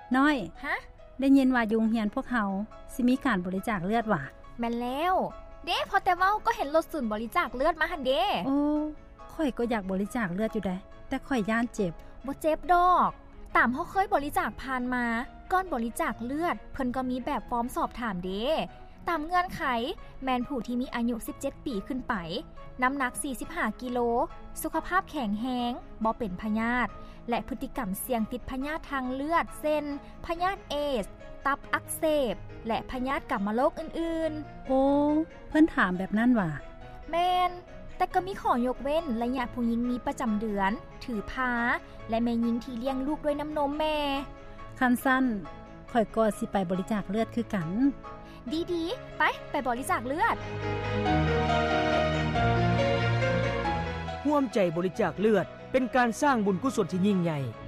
น้อยฮะได้ยินว่ายุงเฮียนพวกเฮาสิมีการบริจาคเลือดว่ะแม่นแล้วเด้พอแต่เว้าก็เห็นรถศูนย์บริจาคเลือดมาหั่นเด้โอ้ข่อยก็อยากบริจาคเลือดอยู่ได้แต่ข่อยย่านเจ็บบ่เจ็บดอกตามเฮาเคยบริจาคผ่านมาก่อนบริจาคเลือดเพิ่นก็มีแบบฟอร์มสอบถามเด้ตามเงื่อนไขแมนผู้ที่มีอายุ17ปีขึ้นไปน้ำหนัก45กิโลสุขภาพแข็งแรงบ่เป็นพยาธิและพฤติกรรมเสี่ยงติดพยาธิทางเลือดเช่นพยาธิเอสตับอักเสบและพยาธิกำมะโรคอื่นๆโอ้เพิ่นถามแบบนั้นว่ะแม่นแต่ก็มีข้อยกเว้นระยะผู้หญิงมีประจำเดือนถือผ้าและแม่หญิงที่เลี้ยงลูกด้วยน้ำนมแม่คันสั้นข่อยก็สิไปบริจาคเลือดคือกันดีๆไปบริจาคเลือดร่วมใจบริจาคเลือดเป็นการสร้างบุญกุศลที่ยิ่งใหญ่